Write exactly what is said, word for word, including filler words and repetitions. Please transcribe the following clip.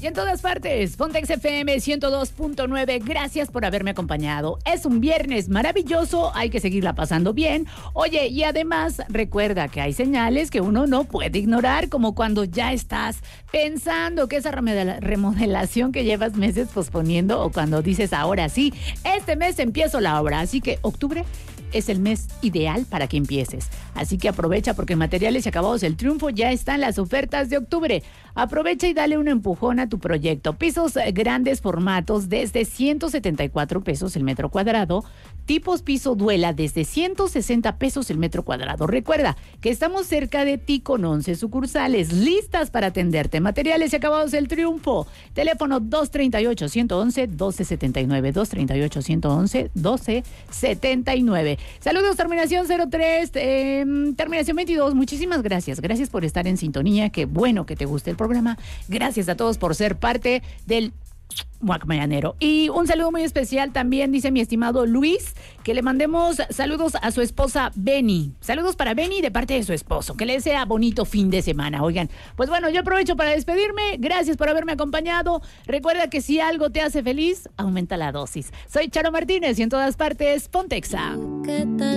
Y en todas partes, Pontex F M ciento dos punto nueve, gracias por haberme acompañado. Es un viernes maravilloso, hay que seguirla pasando bien. Oye, y además recuerda que hay señales que uno no puede ignorar, como cuando ya estás pensando que esa remodela- remodelación que llevas meses posponiendo, o cuando dices ahora sí, este mes empiezo la obra. Así que octubre es el mes ideal para que empieces. Así que aprovecha, porque en Materiales y Acabados El Triunfo ya están las ofertas de octubre. Aprovecha y dale un empujón a tu proyecto. Pisos eh, grandes formatos desde ciento setenta y cuatro pesos el metro cuadrado. Tipos piso duela desde ciento sesenta pesos el metro cuadrado. Recuerda que estamos cerca de ti con once sucursales listas para atenderte. Materiales y Acabados El Triunfo. Teléfono dos tres ocho, uno uno uno, uno dos siete nueve, dos tres ocho, uno uno uno, uno dos siete nueve. Saludos, terminación cero tres, eh, terminación veintidós. Muchísimas gracias. Gracias por estar en sintonía. Qué bueno que te guste el programa. Gracias a todos por ser parte del Muac Mañanero. Y un saludo muy especial también, dice mi estimado Luis, que le mandemos saludos a su esposa Beni. Saludos para Beni de parte de su esposo. Que le sea bonito fin de semana. Oigan, pues bueno, yo aprovecho para despedirme. Gracias por haberme acompañado. Recuerda que si algo te hace feliz, aumenta la dosis. Soy Charo Martínez y en todas partes, Pontexa.